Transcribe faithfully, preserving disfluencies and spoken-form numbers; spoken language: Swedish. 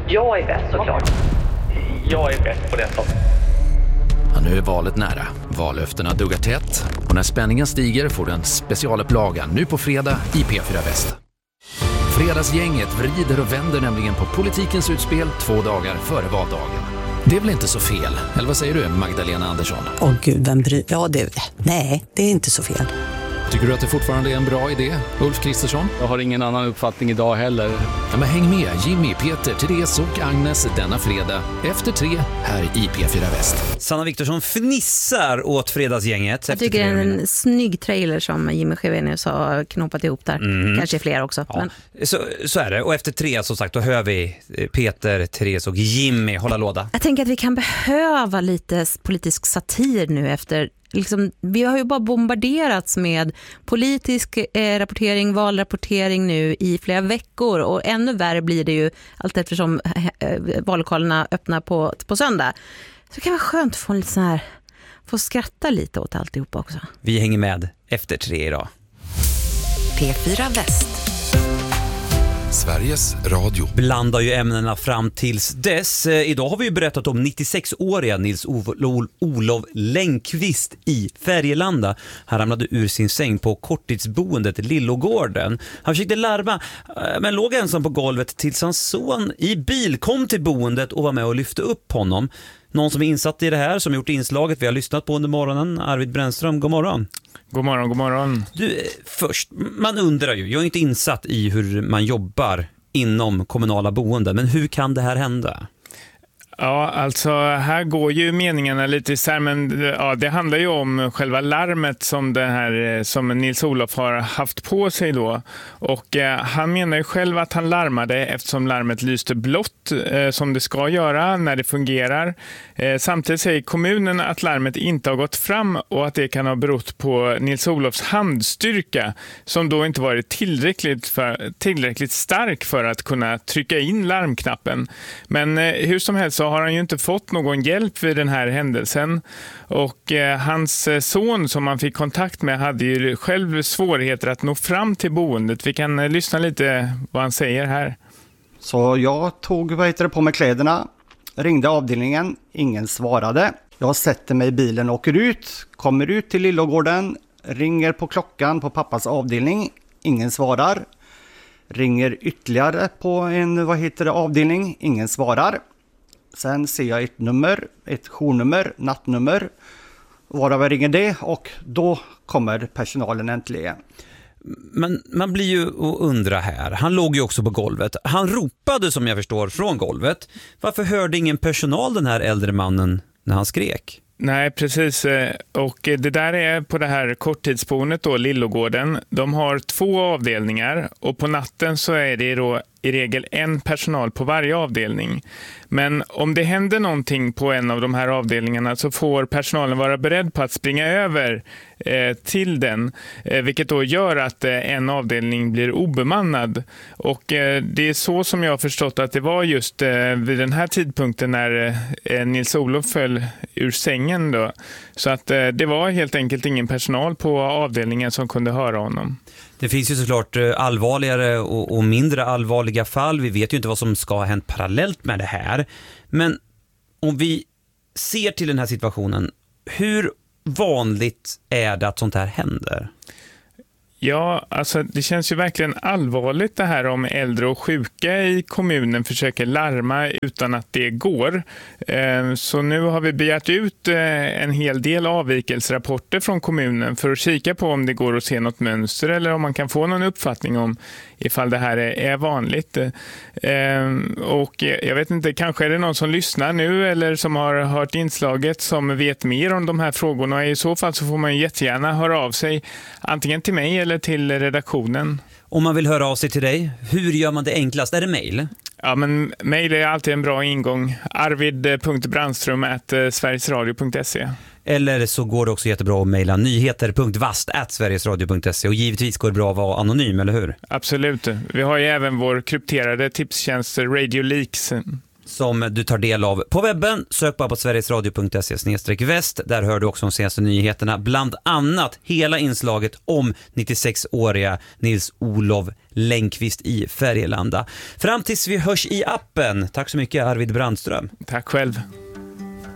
Jag är bäst såklart. Jag är bäst på detta. Ja, nu är valet nära. Vallöftena duggar tätt. Och när spänningen stiger får du en specialupplaga nu på fredag i P fyra Väst. Fredagsgänget vrider och vänder nämligen på politikens utspel två dagar före valdagen. Det är väl inte så fel? Eller vad säger du, Magdalena Andersson? Åh gud, vem bryr... Ja, det... Nej, det är inte så fel. Tycker du att det fortfarande är en bra idé, Ulf Kristersson? Jag har ingen annan uppfattning idag heller. Ja, men häng med Jimmy, Peter, Therese och Agnes denna fredag efter tre här i P fyra Väst. Sanna Viktorsson fnissar åt fredagsgänget. Jag tycker det är en snygg trailer som Jimmy Schevenius har knoppat ihop där. Mm. Kanske fler också. Ja. Men... Så, så är det. Och efter tre, som sagt, då hör vi Peter, Therese och Jimmy hålla låda. Jag tänker att vi kan behöva lite politisk satir nu efter... Liksom, vi har ju bara bombarderats med politisk eh, rapportering, valrapportering nu i flera veckor, och ännu värre blir det ju allt eftersom eh, vallokalerna öppnar på, på söndag. Så det kan vara skönt att få lite sån här, få skratta lite åt alltihopa också. Vi hänger med efter tre idag. P fyra Väst. Sveriges Radio. Blandar ju ämnena fram tills dess. Idag har vi ju berättat om nittiosexåriga Nils Olof Längqvist i Färgelanda. Han ramlade ur sin säng på korttidsboendet Lillogården. Han försökte larma, men låg ensam på golvet tills hans son i bil kom till boendet och var med och lyfte upp honom. Någon som är insatt i det här, som gjort inslaget vi har lyssnat på under morgonen, Arvid Brännström, god morgon. God morgon, god morgon. Du, först, man undrar ju, jag är inte insatt i hur man jobbar inom kommunala boenden, men hur kan det här hända? Ja, alltså här går ju meningarna lite isär, men ja, det handlar ju om själva larmet som, det här, som Nils Olof har haft på sig då. Och eh, han menar ju själv att han larmade eftersom larmet lyste blått eh, som det ska göra när det fungerar. Eh, samtidigt säger kommunen att larmet inte har gått fram och att det kan ha berott på Nils Olofs handstyrka som då inte varit tillräckligt, för, tillräckligt stark för att kunna trycka in larmknappen. Men eh, hur som helst så har han ju inte fått någon hjälp vid den här händelsen, och eh, hans son som han fick kontakt med hade ju själv svårigheter att nå fram till boendet. Vi kan eh, lyssna lite vad han säger här. Så jag tog vad heter det, på mig kläderna, ringde avdelningen, ingen svarade. Jag sätter mig i bilen och åker ut, kommer ut till Lillogården, ringer på klockan på pappas avdelning, ingen svarar. Ringer ytterligare på en vad heter det, avdelning, ingen svarar. Sen ser jag ett nummer, ett journummer, nattnummer, varav jag ringer det, och då kommer personalen äntligen. Men man blir ju och undra här. Han låg ju också på golvet. Han ropade, som jag förstår, från golvet. Varför hörde ingen personal den här äldre mannen när han skrek? Nej, precis. Och det där är på det här korttidsboendet då, Lillogården. De har två avdelningar, och på natten så är det då i regel en personal på varje avdelning. Men om det händer någonting på en av de här avdelningarna så får personalen vara beredd på att springa över eh, till den, eh, vilket då gör att eh, en avdelning blir obemannad. Och eh, det är så som jag har förstått att det var just eh, vid den här tidpunkten när eh, Nils Olof föll ur sängen då. Så att eh, det var helt enkelt ingen personal på avdelningen som kunde höra honom. Det finns ju såklart allvarligare och, och mindre allvarliga fall. Vi vet ju inte vad som ska ha hänt parallellt med det här. Men om vi ser till den här situationen, hur vanligt är det att sånt här händer? Ja, alltså det känns ju verkligen allvarligt det här om äldre och sjuka i kommunen försöker larma utan att det går. Så nu har vi begärt ut en hel del avvikelsrapporter från kommunen för att kika på om det går att se något mönster eller om man kan få någon uppfattning om ifall det här är vanligt. Och jag vet inte, kanske är det någon som lyssnar nu eller som har hört inslaget som vet mer om de här frågorna. I så fall så får man jättegärna höra av sig antingen till mig eller till redaktionen. Om man vill höra av sig till dig, hur gör man det enklast? Är det mejl? Ja, men mejl är alltid en bra ingång. arvid punkt brandström snabel-a sverigesradio punkt se. Eller så går det också jättebra att mejla nyheter punkt vast snabel-a sverigesradio punkt se. Och givetvis går det bra att vara anonym, eller hur? Absolut. Vi har ju även vår krypterade tipstjänst Radio Leaks. som du tar del av på webben. Sök bara på sverigesradio punkt se snedstreck väst. Där hör du också de senaste nyheterna. Bland annat hela inslaget om nittiosexåriga Nils-Olof Längqvist i Färgelanda. Fram tills vi hörs i appen. Tack så mycket Arvid Brandström. Tack själv.